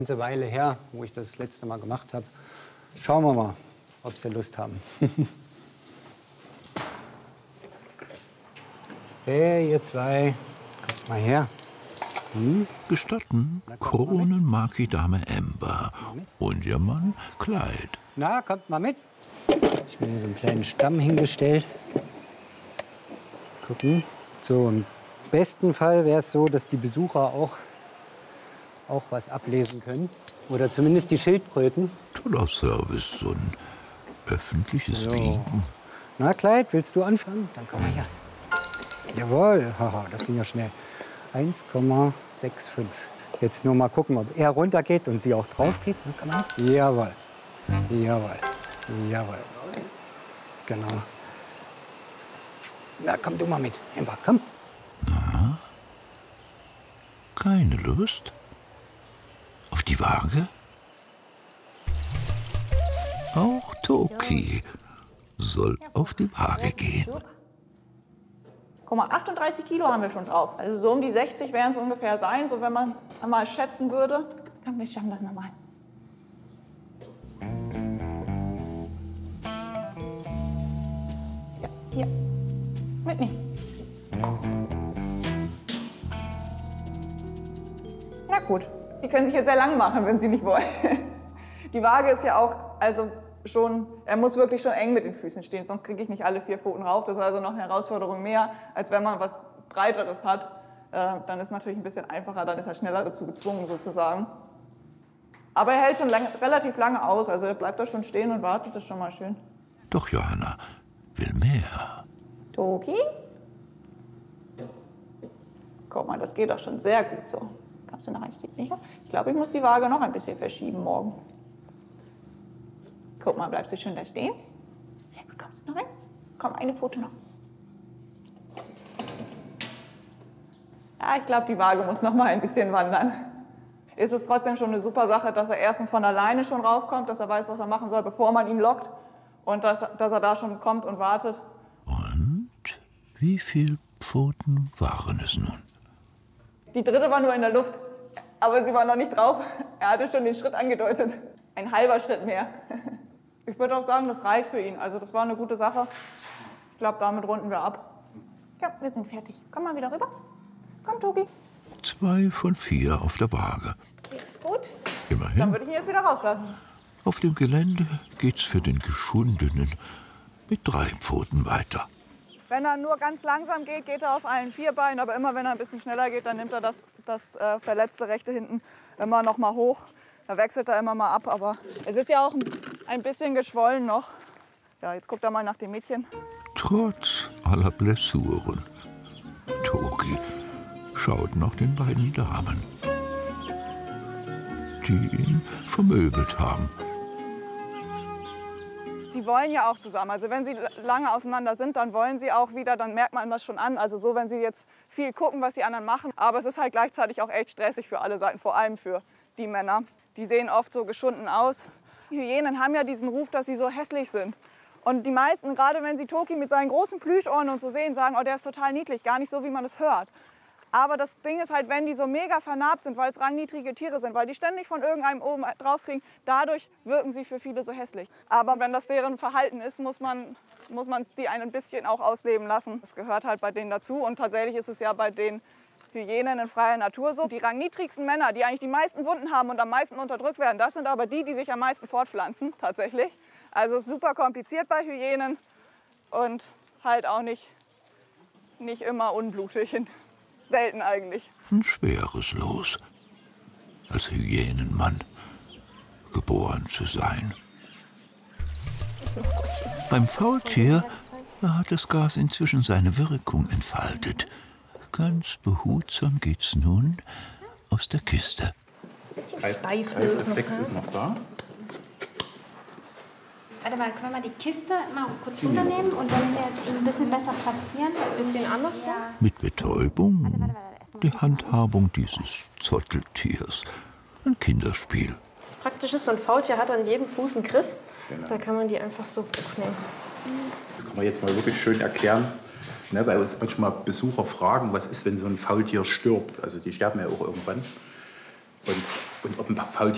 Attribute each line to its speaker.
Speaker 1: Eine Weile her, wo ich das letzte Mal gemacht habe. Schauen wir mal, ob sie Lust haben. Hey, ihr zwei, kommt mal her.
Speaker 2: Gestatten, Kronen mag die Dame Ember und ihr Mann Clyde.
Speaker 1: Na, kommt mal mit. Ich habe mir so einen kleinen Stamm hingestellt. Gucken. So, im besten Fall wäre es so, dass die Besucher auch was ablesen können. Oder zumindest die Schildkröten.
Speaker 2: Toller Service, so ein öffentliches Winken.
Speaker 1: Na, Clyde, willst du anfangen? Dann komm mal her. Jawohl, haha, das ging ja schnell. 1,65. Jetzt nur mal gucken, ob er runtergeht und sie auch drauf geht. Na, komm mal. Jawohl. Jawohl. Jawohl. Genau. Na, komm du mal mit. Ember, komm.
Speaker 2: Na? Keine Lust? Auf die Waage? Auch Toki soll auf die Waage gehen.
Speaker 3: Guck mal, 38 Kilo haben wir schon drauf. Also so um die 60 werden es ungefähr sein, so wenn man mal schätzen würde. Komm, wir schaffen das nochmal. Ja, hier. Mitnehmen. Na gut, die können sich jetzt sehr lang machen, wenn sie nicht wollen. Die Waage ist ja auch, also schon, er muss wirklich schon eng mit den Füßen stehen, sonst kriege ich nicht alle 4 Pfoten rauf. Das ist also noch eine Herausforderung mehr, als wenn man was Breiteres hat. Dann ist es natürlich ein bisschen einfacher, dann ist er schneller dazu gezwungen sozusagen. Aber er hält schon relativ lange aus, also er bleibt da schon stehen und wartet, das ist schon mal schön.
Speaker 2: Doch Johanna will mehr.
Speaker 3: Toki? Guck mal, das geht doch schon sehr gut so. Kommst du noch ein Stück näher? Ich glaube, ich muss die Waage noch ein bisschen verschieben morgen. Guck mal, bleibst du schön da stehen? Sehr gut, kommst du noch rein? Komm, eine Pfote noch. Ja, ich glaube, die Waage muss noch mal ein bisschen wandern. Ist es trotzdem schon eine super Sache, dass er erstens von alleine schon raufkommt, dass er weiß, was er machen soll, bevor man ihn lockt. Und dass er da schon kommt und wartet.
Speaker 2: Und wie viele Pfoten waren es nun?
Speaker 3: Die dritte war nur in der Luft, aber sie war noch nicht drauf. Er hatte schon den Schritt angedeutet. Ein halber Schritt mehr. Ich würde auch sagen, das reicht für ihn. Also das war eine gute Sache. Ich glaube, damit runden wir ab. Ja, wir sind fertig. Komm mal wieder rüber. Komm, Toki.
Speaker 2: 2 von 4 auf der Waage.
Speaker 3: Gut.
Speaker 2: Immerhin.
Speaker 3: Dann würde ich ihn jetzt wieder rauslassen.
Speaker 2: Auf dem Gelände geht's für den Geschundenen mit 3 Pfoten weiter.
Speaker 3: Wenn er nur ganz langsam geht, geht er auf allen 4 Beinen. Aber immer, wenn er ein bisschen schneller geht, dann nimmt er das verletzte rechte hinten immer noch mal hoch. Da wechselt er immer mal ab. Aber es ist ja auch ein bisschen geschwollen noch. Ja, jetzt guckt er mal nach dem Mädchen.
Speaker 2: Trotz aller Blessuren. Toki schaut nach den beiden Damen, die ihn vermöbelt haben.
Speaker 3: Die wollen ja auch zusammen. Also wenn sie lange auseinander sind, dann wollen sie auch wieder, dann merkt man das schon an. Also so, wenn sie jetzt viel gucken, was die anderen machen. Aber es ist halt gleichzeitig auch echt stressig für alle Seiten, vor allem für die Männer. Die sehen oft so geschunden aus. Hyänen haben ja diesen Ruf, dass sie so hässlich sind. Und die meisten, gerade wenn sie Toki mit seinen großen Plüschohren und so sehen, sagen, oh, der ist total niedlich, gar nicht so, wie man es hört. Aber das Ding ist halt, wenn die so mega vernarbt sind, weil es rangniedrige Tiere sind, weil die ständig von irgendeinem oben drauf kriegen, dadurch wirken sie für viele so hässlich. Aber wenn das deren Verhalten ist, muss man die ein bisschen auch ausleben lassen. Das gehört halt bei denen dazu. Und tatsächlich ist es ja bei den Hyänen in freier Natur so. Die rangniedrigsten Männer, die eigentlich die meisten Wunden haben und am meisten unterdrückt werden, das sind aber die sich am meisten fortpflanzen, tatsächlich. Also es ist super kompliziert bei Hyänen und halt auch nicht immer unblutig. Selten eigentlich.
Speaker 2: Ein schweres Los, als Hyänenmann geboren zu sein. Beim Faultier hat das Gas inzwischen seine Wirkung entfaltet. Ganz behutsam geht's nun aus der Kiste.
Speaker 4: Bisschen steif ist es noch.
Speaker 5: Reflex ist noch da.
Speaker 4: Warte mal, können wir mal die Kiste mal kurz runternehmen und dann ein bisschen besser platzieren? Ein bisschen anders? Ja.
Speaker 2: Mit Betäubung, die Handhabung dieses Zotteltiers. Ein Kinderspiel.
Speaker 6: Das Praktische ist, so ein Faultier hat an jedem Fuß einen Griff.
Speaker 5: Genau.
Speaker 6: Da kann man die einfach so hochnehmen.
Speaker 5: Das kann man jetzt mal wirklich schön erklären. Ne, weil uns manchmal Besucher fragen, was ist, wenn so ein Faultier stirbt. Also die sterben ja auch irgendwann. Und ob ein Faultier